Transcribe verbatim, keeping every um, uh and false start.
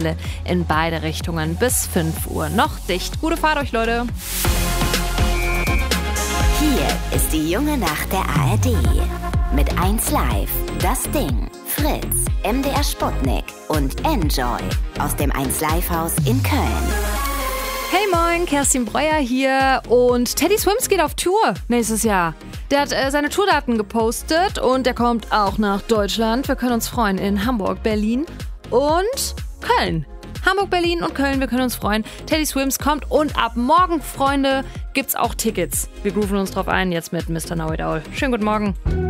Welle in beide Richtungen bis fünf Uhr noch dicht. Gute Fahrt euch, Leute. Hier ist die junge Nacht der A R D. Mit eins Live, Das Ding, Fritz, M D R Sputnik und Enjoy aus dem eins Live Haus in Köln. Hey moin, Kerstin Breuer hier und Teddy Swims geht auf Tour nächstes Jahr. Der hat äh, seine Tourdaten gepostet und der kommt auch nach Deutschland. Wir können uns freuen in Hamburg, Berlin und Köln. Hamburg, Berlin und Köln, wir können uns freuen. Teddy Swims kommt und ab morgen, Freunde, gibt's auch Tickets. Wir grooven uns drauf ein jetzt mit Mister Know It All. Schönen guten Morgen.